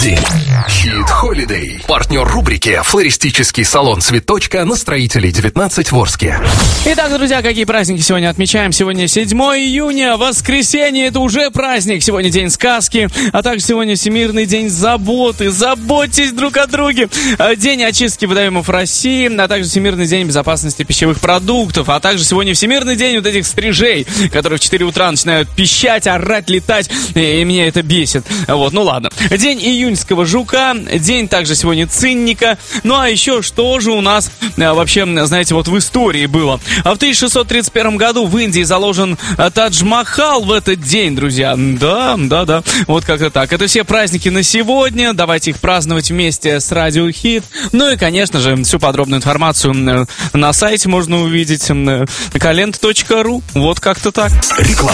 день. Hit Holiday. Партнер рубрики «Флористический салон Цветочка» на Строителей 19 в Орске. Итак, друзья, какие праздники сегодня отмечаем? Сегодня 7 июня, воскресенье, это уже праздник. Сегодня день сказки, а также сегодня Всемирный день заботы. Заботьтесь друг о друге. День очистки водоемов России, а также Всемирный день безопасности пищевых продуктов, а также сегодня Всемирный день вот этих стрижей, которые в 4 утра начинают пищать, орать, летать, и меня это бесит. Вот, ну ладно. День июньского жука, день также сегодня цинника. Ну а еще что же у нас вообще, знаете, вот в истории было? А в 1631 году в Индии заложен Тадж-Махал в этот день, друзья. Да, вот как-то так. Это все праздники на сегодня. Давайте их праздновать вместе с Радио Хит. Ну и, конечно же, всю подробную информацию на сайте можно увидеть kalend.ru. Вот как-то так. Реклама.